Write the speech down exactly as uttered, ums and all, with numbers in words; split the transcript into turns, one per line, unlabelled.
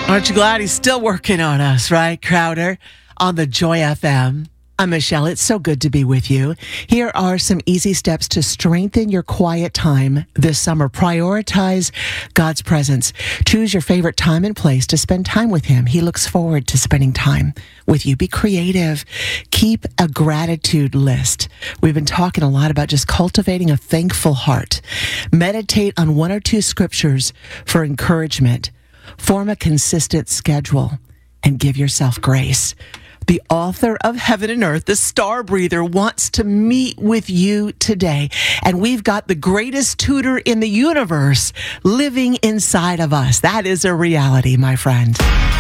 Aren't you glad he's still working on us, right, Crowder? On the Joy F M. I'm Michelle. It's so good to be with you. Here are some easy steps to strengthen your quiet time this summer. Prioritize God's presence. Choose your favorite time and place to spend time with Him. He looks forward to spending time with you. Be creative. Keep a gratitude list. We've been talking a lot about just cultivating a thankful heart. Meditate on one or two scriptures for encouragement. Form a consistent schedule and give yourself grace. The author of Heaven and Earth, the Star Breather, wants to meet with you today. And we've got the greatest tutor in the universe living inside of us. That is a reality, my friend.